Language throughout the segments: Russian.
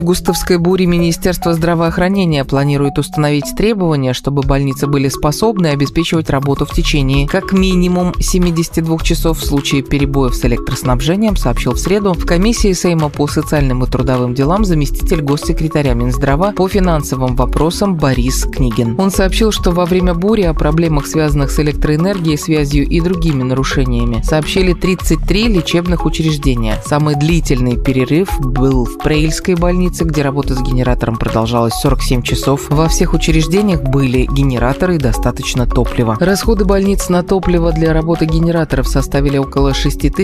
В Густавской буре Министерство здравоохранения планирует установить требования, чтобы больницы были способны обеспечивать работу в течение как минимум 72 часов в случае перебоев с электроснабжением, сообщил в среду в комиссии Сейма по социальным и трудовым делам заместитель госсекретаря Минздрава по финансовым вопросам Борис Книгин. Он сообщил, что во время бури о проблемах, связанных с электроэнергией, связью и другими нарушениями, сообщили 33 лечебных учреждения. Самый длительный перерыв был в Преильской больнице, где работа с генератором продолжалась 47 часов. Во всех учреждениях были генераторы и достаточно топлива. Расходы больниц на топливо для работы генераторов составили около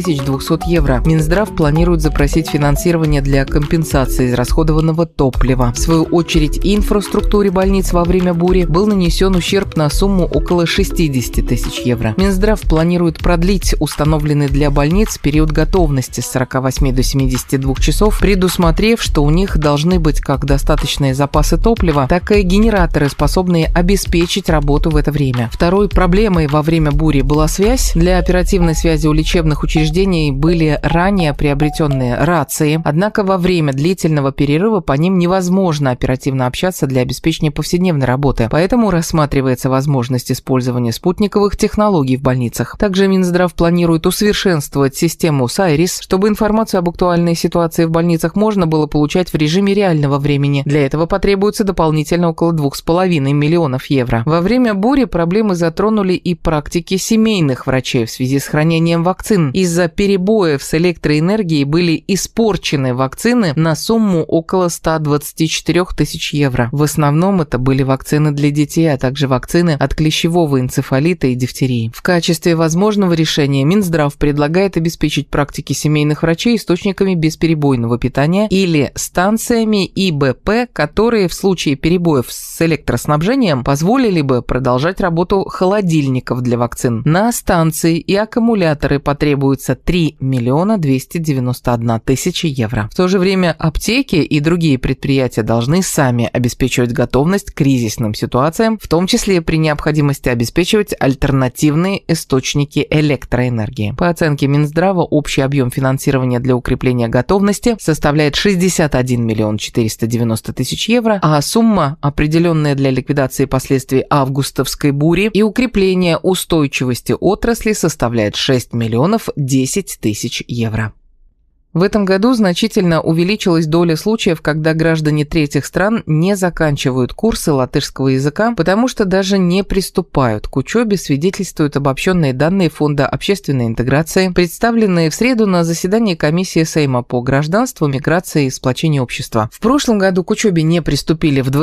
6200 евро. Минздрав планирует запросить финансирование для компенсации израсходованного топлива. В свою очередь, инфраструктуре больниц во время бури был нанесен ущерб на сумму около 60 тысяч евро. Минздрав планирует продлить установленный для больниц период готовности с 48 до 72 часов, предусмотрев, что у них должны быть как достаточные запасы топлива, так и генераторы, способные обеспечить работу в это время. Второй проблемой во время бури была связь. Для оперативной связи у лечебных учреждений были ранее приобретенные рации, однако во время длительного перерыва по ним невозможно оперативно общаться для обеспечения повседневной работы, поэтому рассматривается возможность использования спутниковых технологий в больницах. Также Минздрав планирует усовершенствовать систему Сайрис, чтобы информацию об актуальной ситуации в больницах можно было получать в режиме реального времени. Для этого потребуется дополнительно около 2,5 миллионов евро. Во время бури проблемы затронули и практики семейных врачей в связи с хранением вакцин. Из-за перебоев с электроэнергией были испорчены вакцины на сумму около 124 тысяч евро. В основном это были вакцины для детей, а также вакцины от клещевого энцефалита и дифтерии. В качестве возможного решения Минздрав предлагает обеспечить практики семейных врачей источниками бесперебойного питания или станциями ИБП, которые в случае перебоев с электроснабжением позволили бы продолжать работу холодильников для вакцин. На станции и аккумуляторы потребуется 3 миллиона 291 тысяча евро. В то же время аптеки и другие предприятия должны сами обеспечивать готовность к кризисным ситуациям, в том числе при необходимости обеспечивать альтернативные источники электроэнергии. По оценке Минздрава, общий объем финансирования для укрепления готовности составляет 61 миллион 490 тысяч евро, а сумма, определенная для ликвидации последствий августовской бури и укрепления устойчивости отрасли, составляет 6 миллионов 10 тысяч евро. В этом году значительно увеличилась доля случаев, когда граждане третьих стран не заканчивают курсы латышского языка, потому что даже не приступают к учебе, свидетельствуют обобщенные данные Фонда общественной интеграции, представленные в среду на заседании комиссии Сейма по гражданству, миграции и сплочению общества. В прошлом году к учебе не приступили в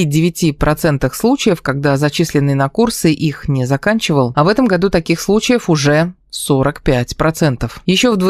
29% случаев, когда зачисленный на курсы их не заканчивал, а в этом году таких случаев уже 45%. Еще в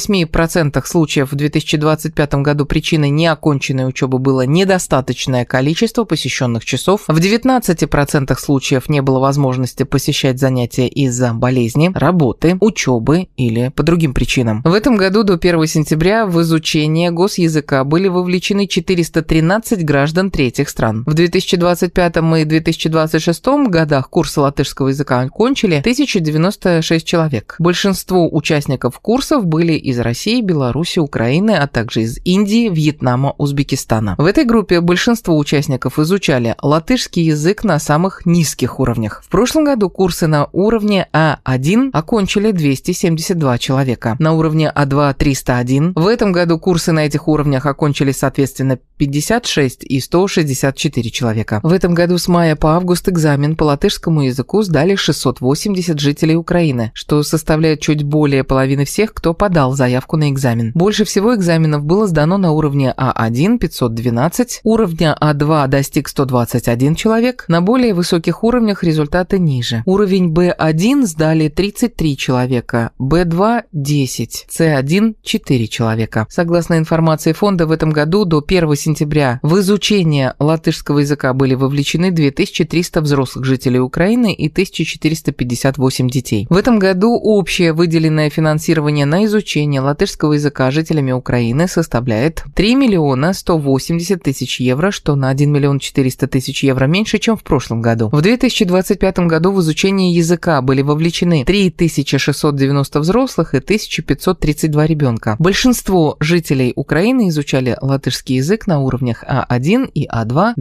28% случаев в 2025 году причиной неоконченной учебы было недостаточное количество посещенных часов. В 19% случаев не было возможности посещать занятия из-за болезни, работы, учебы или по другим причинам. В этом году до 1 сентября в изучение госязыка были вовлечены 413 граждан третьих стран. В 2025 и 2026 годах курсы латышского языка окончили 1096 человек. Большинство участников курсов были из России, Беларуси, Украины, а также из Индии, Вьетнама, Узбекистана. В этой группе большинство участников изучали латышский язык на самых низких уровнях. В прошлом году курсы на уровне А1 окончили 272 человека, на уровне А2 – 301. В этом году курсы на этих уровнях окончили, соответственно, 56 и 164 человека. В этом году с мая по август экзамен по латышскому языку сдали 680 жителей Украины, что составляет чуть более половины всех, кто подал заявку на экзамен. Больше всего экзаменов было сдано на уровне А1 – 512, уровня А2 достиг 121 человек, на более высоких уровнях результаты ниже. Уровень Б1 сдали 33 человека, Б2 – 10, С1 – 4 человека. Согласно информации фонда, в этом году до 1 сентября в изучение латышского языка были вовлечены 2300 взрослых жителей Украины и 1458 детей. В этом году общее выделенное финансирование на изучение латышского языка жителями Украины составляет 3 миллиона 180 тысяч евро, что на 1 миллион 400 тысяч евро меньше, чем в прошлом году. В 2025 году в изучение языка были вовлечены 3690 взрослых и 1532 ребенка. Большинство жителей Украины изучали латышский язык на уровнях А1 и А2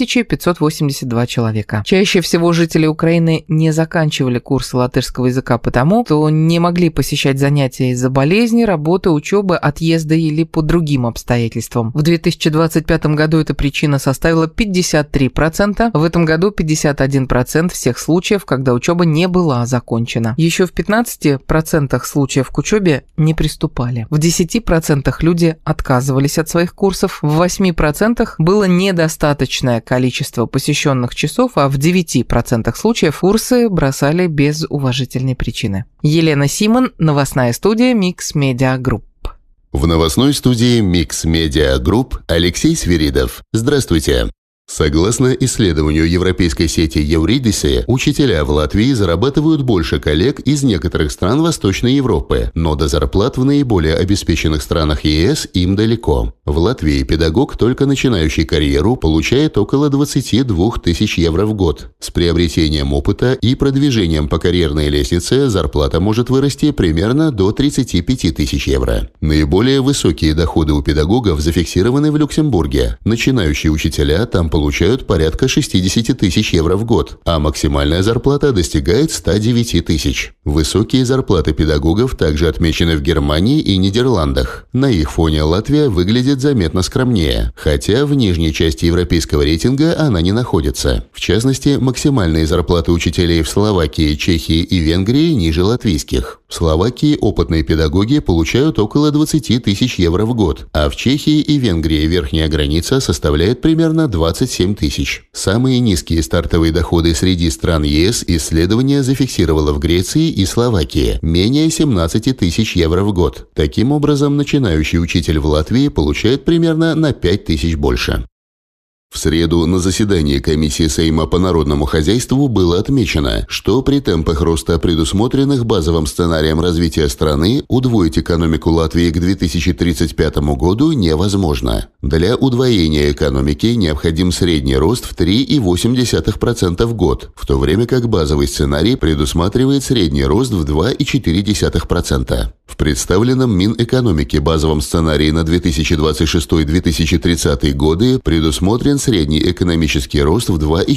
2582 человека. Чаще всего жители Украины не заканчивали курсы латышского языка потому, что не могли посещать занятия из-за болезни, работы, учебы, отъезда или по другим обстоятельствам. В 2025 году эта причина составила 53%, в этом году 51% всех случаев, когда учеба не была закончена. Еще в 15% случаев к учебе не приступали. В 10% люди отказывались от своих курсов, в 8% было недостаточное количество посещенных часов, а в 9% случаев курсы бросали без уважительной причины. Елена Симон, новостная студия Mix Media Group. В новостной студии Mix Media Group Алексей Свиридов. Здравствуйте. Согласно исследованию европейской сети Евридиси, учителя в Латвии зарабатывают больше коллег из некоторых стран Восточной Европы, но до зарплат в наиболее обеспеченных странах ЕС им далеко. В Латвии педагог, только начинающий карьеру, получает около 22 тысяч евро в год. С приобретением опыта и продвижением по карьерной лестнице зарплата может вырасти примерно до 35 тысяч евро. Наиболее высокие доходы у педагогов зафиксированы в Люксембурге. Начинающие учителя там получают порядка 60 тысяч евро в год, а максимальная зарплата достигает 109 тысяч. Высокие зарплаты педагогов также отмечены в Германии и Нидерландах. На их фоне Латвия выглядит заметно скромнее, хотя в нижней части европейского рейтинга она не находится. В частности, максимальные зарплаты учителей в Словакии, Чехии и Венгрии ниже латвийских. В Словакии опытные педагоги получают около 20 тысяч евро в год, а в Чехии и Венгрии верхняя граница составляет примерно 27 тысяч. Самые низкие стартовые доходы среди стран ЕС исследование зафиксировало в Греции и Словакии – менее 17 тысяч евро в год. Таким образом, начинающий учитель в Латвии получает примерно на 5 тысяч больше. В среду на заседании комиссии Сейма по народному хозяйству было отмечено, что при темпах роста, предусмотренных базовым сценарием развития страны, удвоить экономику Латвии к 2035 году невозможно. Для удвоения экономики необходим средний рост в 3,8% в год, в то время как базовый сценарий предусматривает средний рост в 2,4%. В представленном Минэкономики базовом сценарии на 2026-2030 годы предусмотрен средний экономический рост в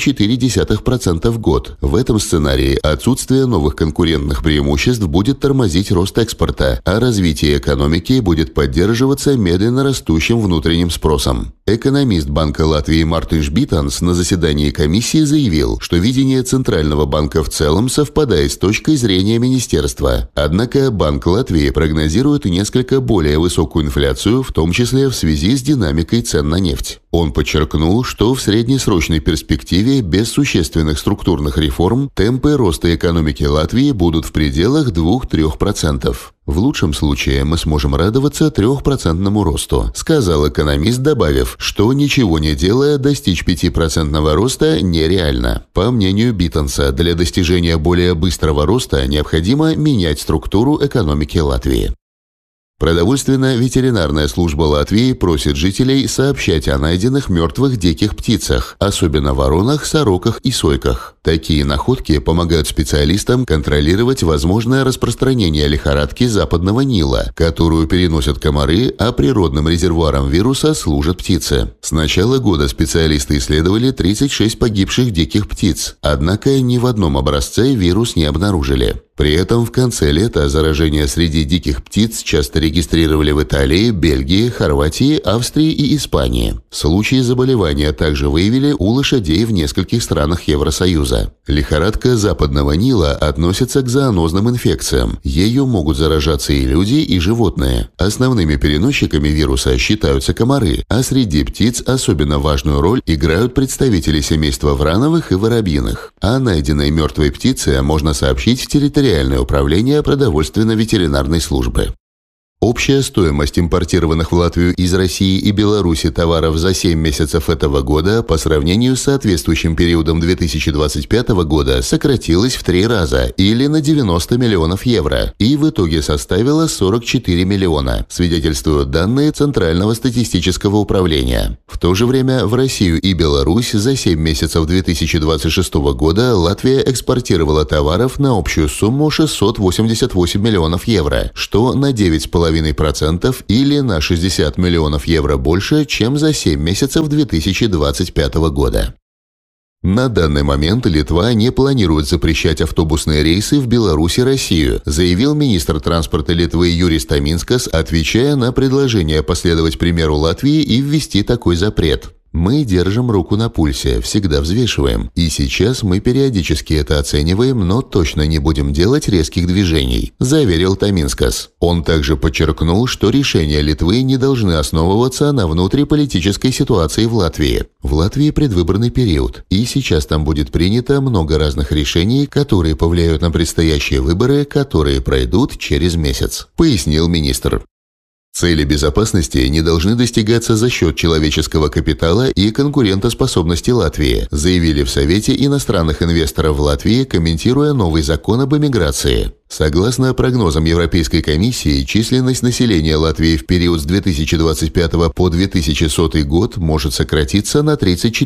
2,4% в год. В этом сценарии отсутствие новых конкурентных преимуществ будет тормозить рост экспорта, а развитие экономики будет поддерживаться медленно растущим внутренним спросом. Экономист Банка Латвии Мартинš Битанс на заседании комиссии заявил, что видение Центрального банка в целом совпадает с точкой зрения министерства. Однако Банк Латвии прогнозирует несколько более высокую инфляцию, в том числе в связи с динамикой цен на нефть. Он подчеркнул, что в среднесрочной перспективе без существенных структурных реформ темпы роста экономики Латвии будут в пределах 2-3%. В лучшем случае мы сможем радоваться 3% росту, сказал экономист, добавив, что ничего не делая достичь 5% роста нереально. По мнению Битанса, для достижения более быстрого роста необходимо менять структуру экономики Латвии. Продовольственно-ветеринарная служба Латвии просит жителей сообщать о найденных мертвых диких птицах, особенно воронах, сороках и сойках. Такие находки помогают специалистам контролировать возможное распространение лихорадки Западного Нила, которую переносят комары, а природным резервуаром вируса служат птицы. С начала года специалисты исследовали 36 погибших диких птиц, однако ни в одном образце вирус не обнаружили. При этом в конце лета заражение среди диких птиц часто регистрировали в Италии, Бельгии, Хорватии, Австрии и Испании. Случаи заболевания также выявили у лошадей в нескольких странах Евросоюза. Лихорадка Западного Нила относится к зоонозным инфекциям. Ею могут заражаться и люди, и животные. Основными переносчиками вируса считаются комары, а среди птиц особенно важную роль играют представители семейства врановых и воробьиных. О найденной мертвой птице можно сообщить в территориальное управление продовольственно-ветеринарной службы. Общая стоимость импортированных в Латвию из России и Беларуси товаров за 7 месяцев этого года по сравнению с соответствующим периодом 2025 года сократилась в 3 раза или на 90 миллионов евро и в итоге составила 44 миллиона, свидетельствуют данные Центрального статистического управления. В то же время в Россию и Беларусь за 7 месяцев 2026 года Латвия экспортировала товаров на общую сумму 688 миллионов евро, что на 9,5% или на 60 миллионов евро больше, чем за 7 месяцев 2025 года. На данный момент Литва не планирует запрещать автобусные рейсы в Беларусь и Россию, заявил министр транспорта Литвы Юрис Таминскас, отвечая на предложение последовать примеру Латвии и ввести такой запрет. «Мы держим руку на пульсе, всегда взвешиваем. И сейчас мы периодически это оцениваем, но точно не будем делать резких движений», – заверил Таминскас. Он также подчеркнул, что решения Литвы не должны основываться на внутриполитической ситуации в Латвии. В Латвии предвыборный период, и сейчас там будет принято много разных решений, которые повлияют на предстоящие выборы, которые пройдут через месяц, пояснил министр. Цели безопасности не должны достигаться за счет человеческого капитала и конкурентоспособности Латвии, заявили в Совете иностранных инвесторов в Латвии, комментируя новый закон об эмиграции. Согласно прогнозам Европейской комиссии, численность населения Латвии в период с 2025 по 2100 год может сократиться на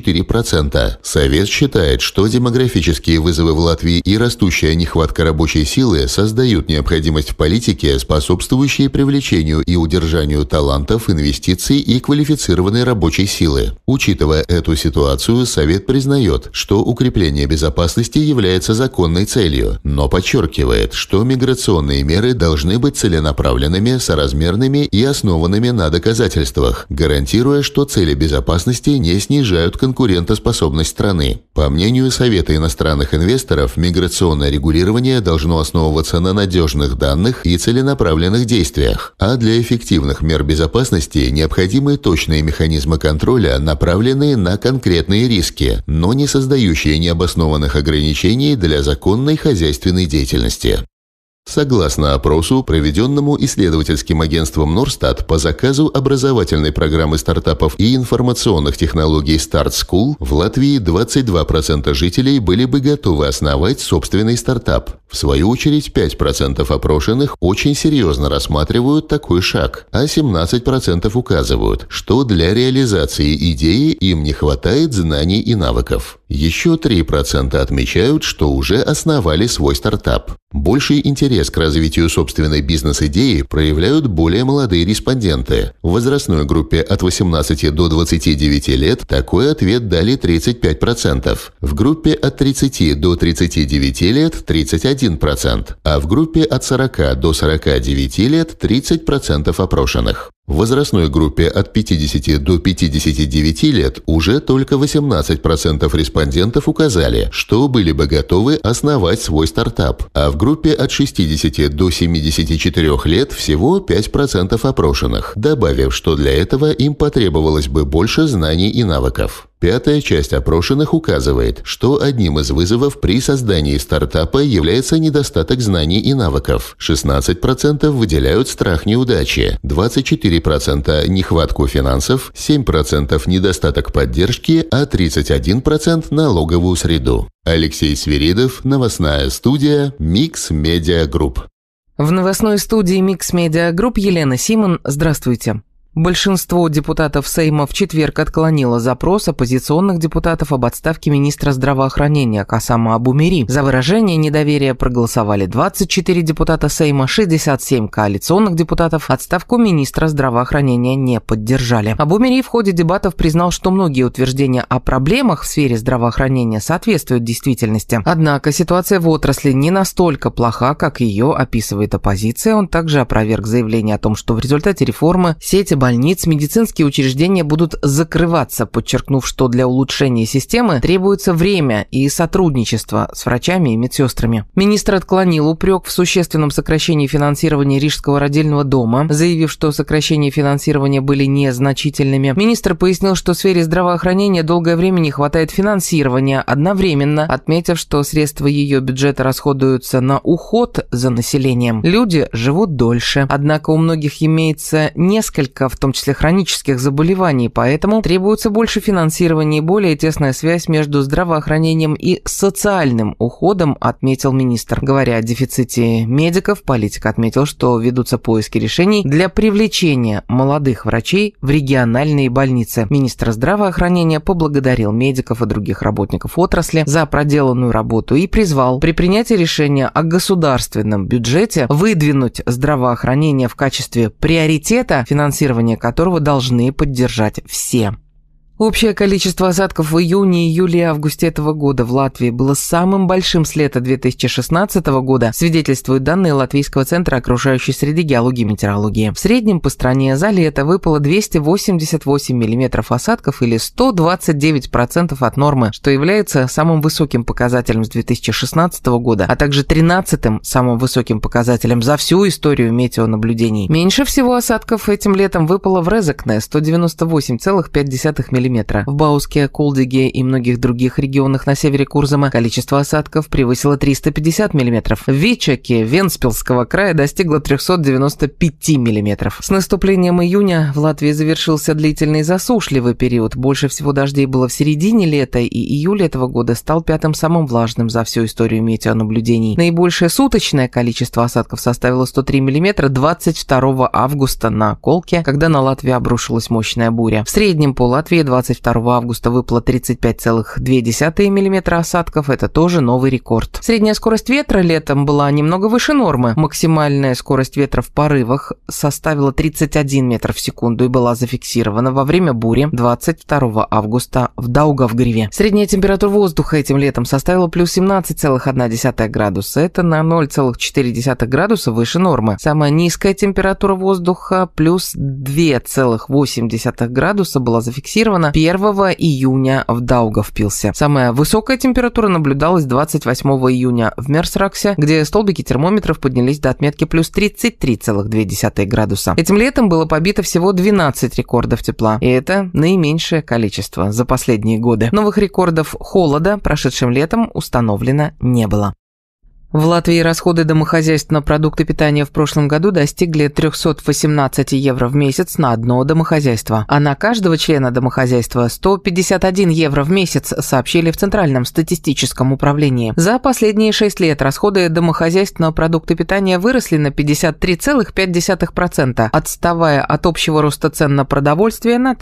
34%. Совет считает, что демографические вызовы в Латвии и растущая нехватка рабочей силы создают необходимость в политике, способствующей привлечению и удержанию талантов, инвестиций и квалифицированной рабочей силы. Учитывая эту ситуацию, Совет признает, что укрепление безопасности является законной целью, но подчеркивает, что миграционные меры должны быть целенаправленными, соразмерными и основанными на доказательствах, гарантируя, что цели безопасности не снижают конкурентоспособность страны. По мнению Совета иностранных инвесторов, миграционное регулирование должно основываться на надежных данных и целенаправленных действиях, а для эффективных мер безопасности необходимы точные механизмы контроля, направленные на конкретные риски, но не создающие необоснованных ограничений для законной хозяйственной деятельности. Согласно опросу, проведенному исследовательским агентством Норстат по заказу образовательной программы стартапов и информационных технологий Start School, в Латвии 22% жителей были бы готовы основать собственный стартап. В свою очередь, 5% опрошенных очень серьезно рассматривают такой шаг, а 17% указывают, что для реализации идеи им не хватает знаний и навыков. Еще 3% отмечают, что уже основали свой стартап. Больший интерес к развитию собственной бизнес-идеи проявляют более молодые респонденты. В возрастной группе от 18 до 29 лет такой ответ дали 35%, в группе от 30 до 39 лет – 31%, а в группе от 40 до 49 лет – 30% опрошенных. В возрастной группе от 50 до 59 лет уже только 18% респондентов указали, что были бы готовы основать свой стартап, а в группе от 60 до 74 лет всего 5% опрошенных, добавив, что для этого им потребовалось бы больше знаний и навыков. Пятая часть опрошенных указывает, что одним из вызовов при создании стартапа является недостаток знаний и навыков. 16% выделяют страх неудачи, 24% нехватку финансов, 7% недостаток поддержки, а 31% налоговую среду. Алексей Свиридов, новостная студия Mix Media Group. В новостной студии Mix Media Group Елена Симон. Здравствуйте. Большинство депутатов Сейма в четверг отклонило запрос оппозиционных депутатов об отставке министра здравоохранения Касама Абумери. За выражение недоверия проголосовали 24 депутата Сейма, 67 коалиционных депутатов отставку министра здравоохранения не поддержали. Абумери в ходе дебатов признал, что многие утверждения о проблемах в сфере здравоохранения соответствуют действительности. Однако ситуация в отрасли не настолько плоха, как ее описывает оппозиция. Он также опроверг заявление о том, что в результате реформы сети больниц, медицинские учреждения будут закрываться, подчеркнув, что для улучшения системы требуется время и сотрудничество с врачами и медсестрами. Министр отклонил упрек в существенном сокращении финансирования Рижского родильного дома, заявив, что сокращения финансирования были незначительными. Министр пояснил, что в сфере здравоохранения долгое время не хватает финансирования, одновременно отметив, что средства ее бюджета расходуются на уход за населением. Люди живут дольше, однако у многих имеется несколько, в том числе хронических заболеваний, поэтому требуется больше финансирования и более тесная связь между здравоохранением и социальным уходом, отметил министр. Говоря о дефиците медиков, политик отметил, что ведутся поиски решений для привлечения молодых врачей в региональные больницы. Министр здравоохранения поблагодарил медиков и других работников отрасли за проделанную работу и призвал при принятии решения о государственном бюджете выдвинуть здравоохранение в качестве приоритета, финансирование которого должны поддержать все. Общее количество осадков в июне, июле и августе этого года в Латвии было самым большим с лета 2016 года, свидетельствуют данные Латвийского центра окружающей среды, геологии и метеорологии. В среднем по стране за лето выпало 288 мм осадков или 129% от нормы, что является самым высоким показателем с 2016 года, а также 13-м самым высоким показателем за всю историю метеонаблюдений. Меньше всего осадков этим летом выпало в Резекне – 198,5 мм. В Бауске, Кулдиге и многих других регионах на севере Курзама количество осадков превысило 350 мм. В Вичаке Вентспилского края достигло 395 мм. С наступлением июня в Латвии завершился длительный засушливый период. Больше всего дождей было в середине лета, и июль этого года стал пятым самым влажным за всю историю метеонаблюдений. Наибольшее суточное количество осадков составило 103 мм 22 августа на Колке, когда на Латвию обрушилась мощная буря. В среднем по Латвии 22 августа выпало 35,2 мм осадков, это тоже новый рекорд. Средняя скорость ветра летом была немного выше нормы. Максимальная скорость ветра в порывах составила 31 метр в секунду и была зафиксирована во время бури 22 августа в Даугавгриве. Средняя температура воздуха этим летом составила плюс 17,1 градуса, это на 0,4 градуса выше нормы. Самая низкая температура воздуха плюс 2,8 градуса была зафиксирована 1 июня в Даугавпилсе. Самая высокая температура наблюдалась 28 июня в Мерсраксе, где столбики термометров поднялись до отметки плюс 33,2 градуса. Этим летом было побито всего 12 рекордов тепла, и это наименьшее количество за последние годы. Новых рекордов холода прошедшим летом установлено не было. В Латвии расходы домохозяйств на продукты питания в прошлом году достигли 318 евро в месяц на одно домохозяйство, а на каждого члена домохозяйства 151 евро в месяц, сообщили в Центральном статистическом управлении. За последние 6 лет расходы домохозяйств на продукты питания выросли на 53,5%, отставая от общего роста цен на продовольствие на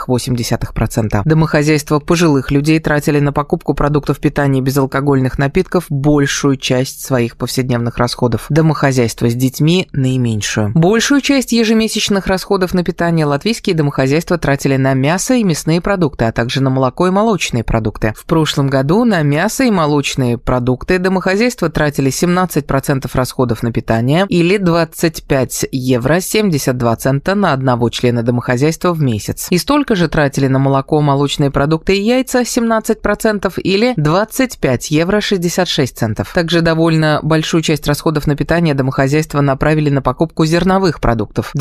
3,8%. Домохозяйства пожилых людей тратили на покупку продуктов питания и безалкогольных напитков большую часть своих повседневных расходов, домохозяйства с детьми – наименьшую. Большую часть ежемесячных расходов на питание латвийские домохозяйства тратили на мясо и мясные продукты, а также на молоко и молочные продукты. В прошлом году на мясо и молочные продукты домохозяйства тратили 17% расходов на питание или 25 евро 72 цента на одного члена домохозяйства в месяц. И столько же тратили на молоко, молочные продукты и яйца 17% или 25 евро 66 центов. Также довольно большую часть расходов на питание домохозяйства направили на покупку зерновых продуктов –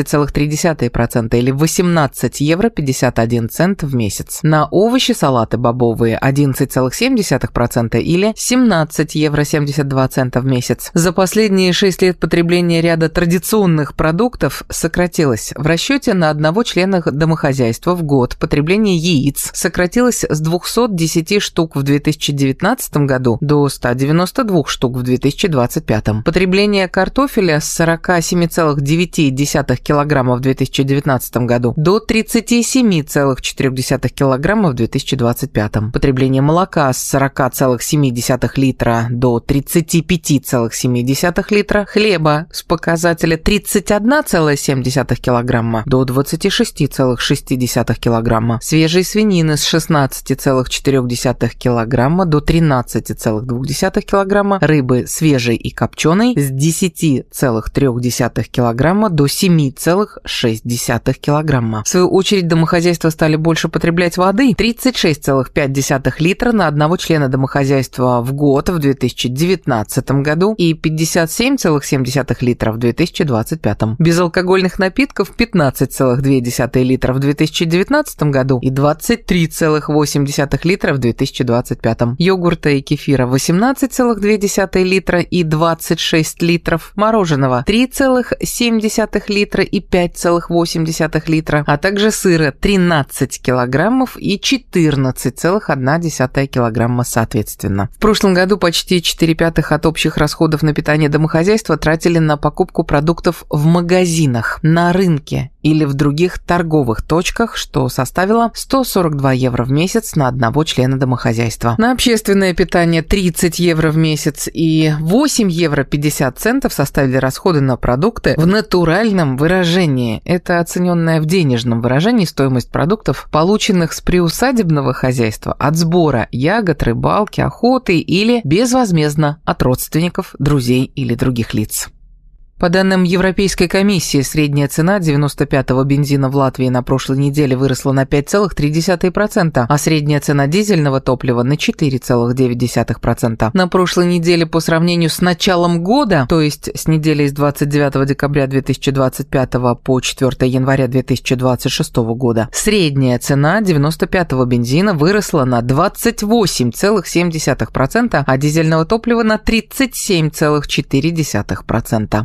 12,3% или 18 евро 51 цент в месяц. На овощи, салаты бобовые – 11,7% или 17 евро 72 цента в месяц. За последние 6 лет потребление ряда традиционных продуктов сократилось. В расчете на одного члена домохозяйства в год потребление яиц сократилось с 210 штук в 2019 году до 192 штук в 2025. Потребление картофеля с 47,9 килограмма в 2019 году до 37,4 килограмма в 2025. Потребление молока с 40,7 литра до 35,7 литра, хлеба с показателя 31,7 килограмма до 26,6 килограмма, свежей свинины с 16,4 килограмма до 13,2 килограмма, рыбы свежей и копченой с 10,3 кг до 7,6 кг. В свою очередь, домохозяйства стали больше потреблять воды – 36,5 литра на одного члена домохозяйства в год в 2019 году и 57,7 литра в 2025. Безалкогольных напитков – 15,2 литра в 2019 году и 23,8 литра в 2025. Йогурта и кефира – 18,2 литра и 26 литров. Мороженого – 3,7 литра и 5,8 литра, а также сыра – 13 килограммов и 14,1 килограмма соответственно. В прошлом году почти 4/5 от общих расходов на питание домохозяйства тратили на покупку продуктов в магазинах, на рынке или в других торговых точках, что составило 142 евро в месяц на одного члена домохозяйства. На общественное питание 30 евро в месяц и 8 евро 50 центов составили расходы на продукты в натуральном выражении. Это оцененная в денежном выражении стоимость продуктов, полученных с приусадебного хозяйства от сбора ягод, рыбалки, охоты или безвозмездно от родственников, друзей или других лиц. По данным Европейской комиссии, средняя цена 95-го бензина в Латвии на прошлой неделе выросла на 5,3%, а средняя цена дизельного топлива на 4,9%. На прошлой неделе по сравнению с началом года, то есть с недели с 29 декабря 2025 по 4 января 2026 года, средняя цена 95-го бензина выросла на 28,7%, а дизельного топлива на 37,4%.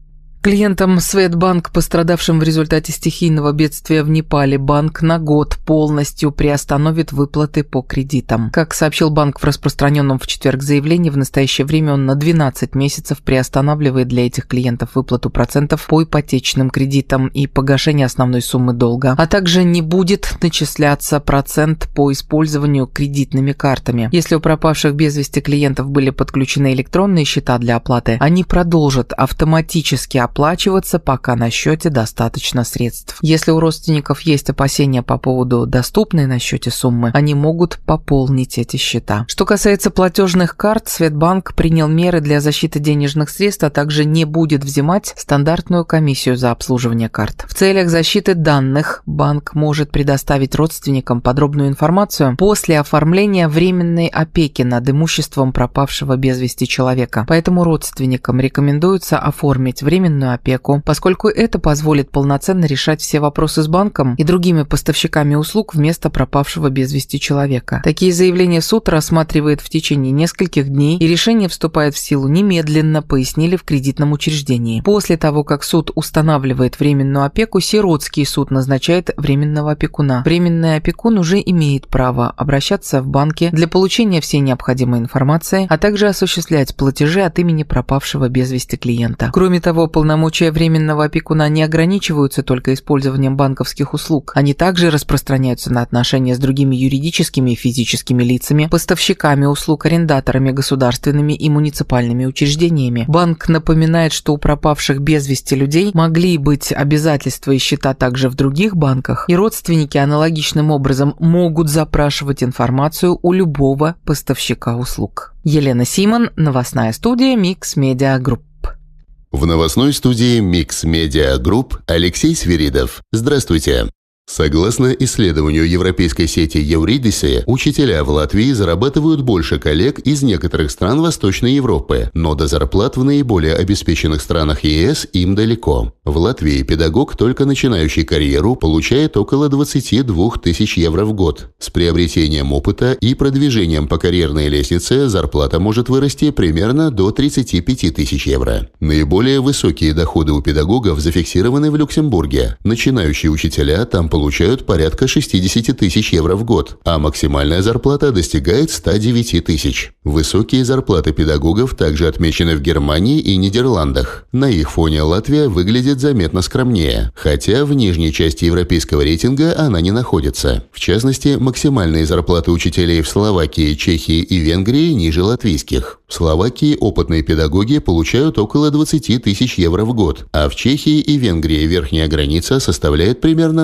Клиентам Светбанк, пострадавшим в результате стихийного бедствия в Непале, банк на год полностью приостановит выплаты по кредитам. Как сообщил банк в распространенном в четверг заявлении, в настоящее время он на 12 месяцев приостанавливает для этих клиентов выплату процентов по ипотечным кредитам и погашение основной суммы долга, а также не будет начисляться процент по использованию кредитными картами. Если у пропавших без вести клиентов были подключены электронные счета для оплаты, они продолжат автоматически оплачиваться, пока на счете достаточно средств. Если у родственников есть опасения по поводу доступной на счете суммы, они могут пополнить эти счета. Что касается платежных карт, Светбанк принял меры для защиты денежных средств, а также не будет взимать стандартную комиссию за обслуживание карт. В целях защиты данных банк может предоставить родственникам подробную информацию после оформления временной опеки над имуществом пропавшего без вести человека. Поэтому родственникам рекомендуется оформить временную опеку, поскольку это позволит полноценно решать все вопросы с банком и другими поставщиками услуг вместо пропавшего без вести человека. Такие заявления суд рассматривает в течение нескольких дней, и решение вступает в силу немедленно, пояснили в кредитном учреждении. После того, как суд устанавливает временную опеку, сиротский суд назначает временного опекуна. Временный опекун уже имеет право обращаться в банки для получения всей необходимой информации, а также осуществлять платежи от имени пропавшего без вести клиента. Кроме того, полномочия временного опекуна не ограничиваются только использованием банковских услуг. Они также распространяются на отношения с другими юридическими и физическими лицами, поставщиками услуг, арендаторами, государственными и муниципальными учреждениями. Банк напоминает, что у пропавших без вести людей могли быть обязательства и счета также в других банках, и родственники аналогичным образом могут запрашивать информацию у любого поставщика услуг. Елена Симон, новостная студия Mix Media Group. В новостной студии Mix Media Group Алексей Свиридов. Здравствуйте. Согласно исследованию европейской сети Евридисе, учителя в Латвии зарабатывают больше коллег из некоторых стран Восточной Европы, но до зарплат в наиболее обеспеченных странах ЕС им далеко. В Латвии педагог, только начинающий карьеру, получает около 22 тысяч евро в год. С приобретением опыта и продвижением по карьерной лестнице зарплата может вырасти примерно до 35 тысяч евро. Наиболее высокие доходы у педагогов зафиксированы в Люксембурге. Начинающие учителя там получают порядка 60 тысяч евро в год, а максимальная зарплата достигает 109 тысяч. Высокие зарплаты педагогов также отмечены в Германии и Нидерландах. На их фоне Латвия выглядит заметно скромнее, хотя в нижней части европейского рейтинга она не находится. В частности, максимальные зарплаты учителей в Словакии, Чехии и Венгрии ниже латвийских. В Словакии опытные педагоги получают около 20 тысяч евро в год, а в Чехии и Венгрии верхняя граница составляет примерно 20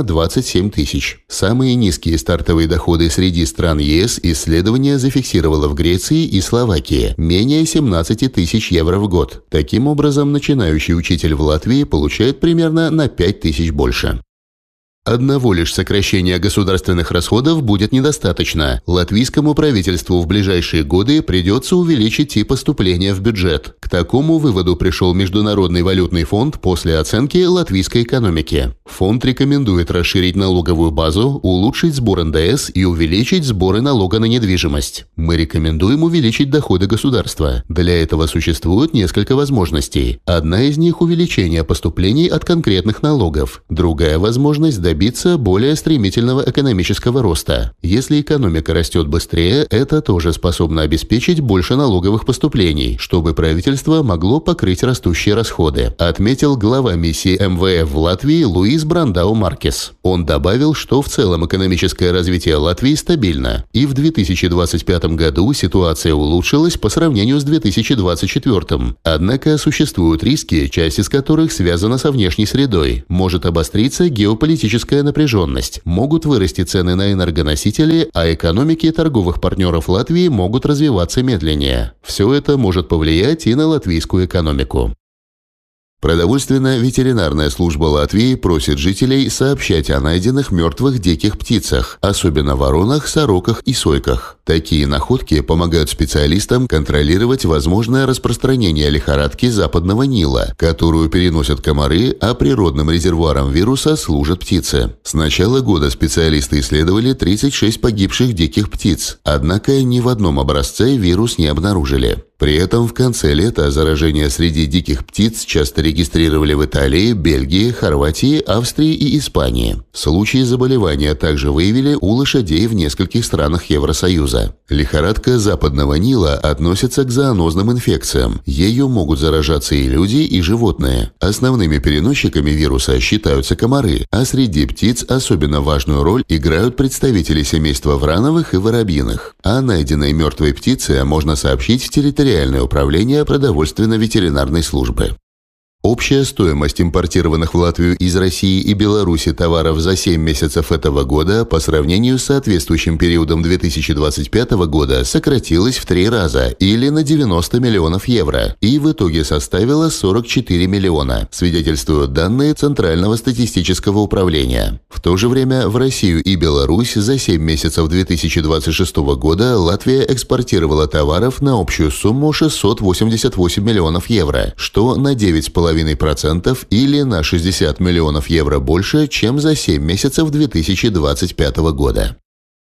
27 тысяч. Самые низкие стартовые доходы среди стран ЕС исследование зафиксировало в Греции и Словакии – менее 17 тысяч евро в год. Таким образом, начинающий учитель в Латвии получает примерно на 5 тысяч больше. Одного лишь сокращения государственных расходов будет недостаточно. Латвийскому правительству в ближайшие годы придется увеличить и поступления в бюджет. К такому выводу пришел Международный валютный фонд после оценки латвийской экономики. Фонд рекомендует расширить налоговую базу, улучшить сбор НДС и увеличить сборы налога на недвижимость. Мы рекомендуем увеличить доходы государства. Для этого существует несколько возможностей. Одна из них – увеличение поступлений от конкретных налогов. Другая возможность – добиться более стремительного экономического роста. Если экономика растет быстрее, это тоже способно обеспечить больше налоговых поступлений, чтобы правительство могло покрыть растущие расходы, отметил глава миссии МВФ в Латвии Луис Брандау Маркес. Он добавил, что в целом экономическое развитие Латвии стабильно, и в 2025 году ситуация улучшилась по сравнению с 2024. Однако существуют риски, часть из которых связана со внешней средой. Может обостриться геополитическая напряженность, могут вырасти цены на энергоносители, а экономики торговых партнеров Латвии могут развиваться медленнее. Все это может повлиять и на латвийскую экономику. Продовольственно-ветеринарная служба Латвии просит жителей сообщать о найденных мертвых диких птицах, особенно воронах, сороках и сойках. Такие находки помогают специалистам контролировать возможное распространение лихорадки Западного Нила, которую переносят комары, а природным резервуаром вируса служат птицы. С начала года специалисты исследовали 36 погибших диких птиц, однако ни в одном образце вирус не обнаружили. При этом в конце лета заражение среди диких птиц часто регистрировали в Италии, Бельгии, Хорватии, Австрии и Испании. Случаи заболевания также выявили у лошадей в нескольких странах Евросоюза. Лихорадка Западного Нила относится к зоонозным инфекциям. Ею могут заражаться и люди, и животные. Основными переносчиками вируса считаются комары, а среди птиц особенно важную роль играют представители семейства врановых и воробьиных. О найденной мертвой птице можно сообщить в территориальное управление продовольственно-ветеринарной службы. Общая стоимость импортированных в Латвию из России и Беларуси товаров за 7 месяцев этого года по сравнению с соответствующим периодом 2025 года сократилась в 3 раза или на 90 миллионов евро и в итоге составила 44 миллиона, свидетельствуют данные Центрального статистического управления. В то же время в Россию и Беларусь за 7 месяцев 2026 года Латвия экспортировала товаров на общую сумму 688 миллионов евро, что на 9,5% или на 60 миллионов евро больше, чем за 7 месяцев 2025 года.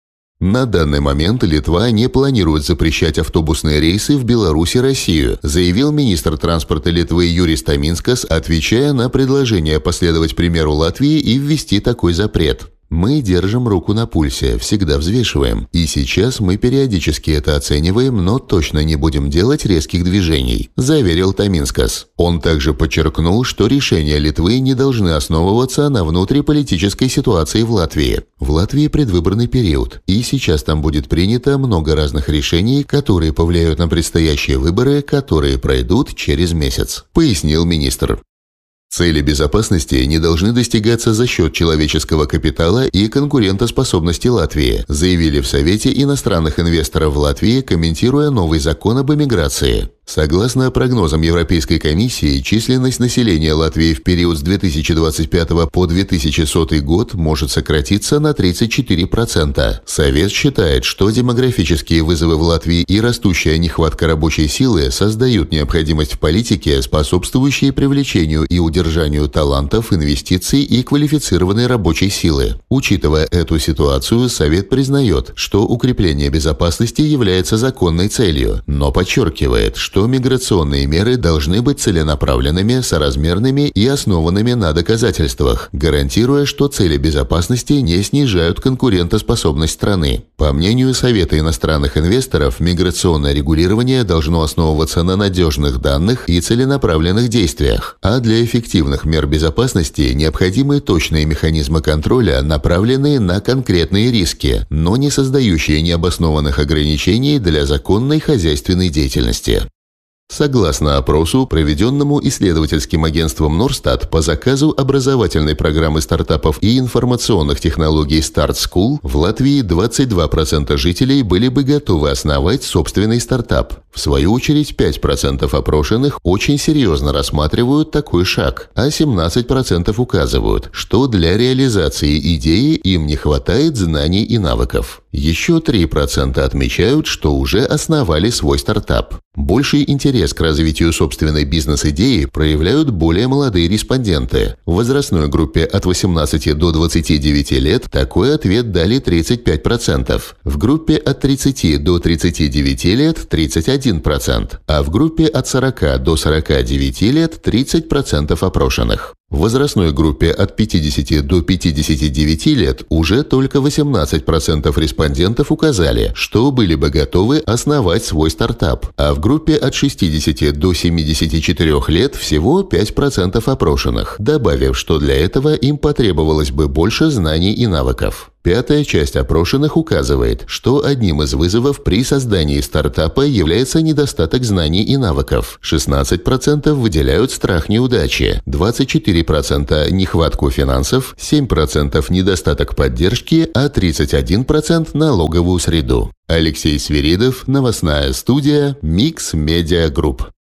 На данный момент Литва не планирует запрещать автобусные рейсы в Беларусь и Россию, заявил министр транспорта Литвы Юрис Таминскас, отвечая на предложение последовать примеру Латвии и ввести такой запрет. Мы держим руку на пульсе, всегда взвешиваем. И сейчас мы периодически это оцениваем, но точно не будем делать резких движений», – заверил Таминскас. Он также подчеркнул, что решения Литвы не должны основываться на внутриполитической ситуации в Латвии. В Латвии предвыборный период, и сейчас там будет принято много разных решений, которые повлияют на предстоящие выборы, которые пройдут через месяц, пояснил министр. Цели безопасности не должны достигаться за счет человеческого капитала и конкурентоспособности Латвии, заявили в Совете иностранных инвесторов в Латвии, комментируя новый закон об эмиграции. Согласно прогнозам Европейской комиссии, численность населения Латвии в период с 2025 по 2100 год может сократиться на 34%. Совет считает, что демографические вызовы в Латвии и растущая нехватка рабочей силы создают необходимость в политике, способствующей привлечению и удержанию талантов, инвестиций и квалифицированной рабочей силы. Учитывая эту ситуацию, Совет признает, что укрепление безопасности является законной целью, но подчеркивает, что миграционные меры должны быть целенаправленными, соразмерными и основанными на доказательствах, гарантируя, что цели безопасности не снижают конкурентоспособность страны. По мнению Совета иностранных инвесторов, миграционное регулирование должно основываться на надежных данных и целенаправленных действиях, а для эффективных мер безопасности необходимы точные механизмы контроля, направленные на конкретные риски, но не создающие необоснованных ограничений для законной хозяйственной деятельности. Согласно опросу, проведенному исследовательским агентством Норстат по заказу образовательной программы стартапов и информационных технологий Start School, в Латвии 22% жителей были бы готовы основать собственный стартап. В свою очередь, 5% опрошенных очень серьезно рассматривают такой шаг, а 17% указывают, что для реализации идеи им не хватает знаний и навыков. Еще 3% отмечают, что уже основали свой стартап. Больший интерес к развитию собственной бизнес-идеи проявляют более молодые респонденты. В возрастной группе от 18 до 29 лет такой ответ дали 35%, в группе от 30 до 39 лет – 31%, а в группе от 40 до 49 лет – 30% опрошенных. В возрастной группе от 50 до 59 лет уже только 18% респондентов указали, что были бы готовы основать свой стартап, а в группе от 60 до 74 лет всего 5% опрошенных, добавив, что для этого им потребовалось бы больше знаний и навыков. Пятая часть опрошенных указывает, что одним из вызовов при создании стартапа является недостаток знаний и навыков. 16% выделяют страх неудачи, 24% нехватку финансов, 7% недостаток поддержки, а 31% налоговую среду. Алексей Свиридов, новостная студия Mix Media Group.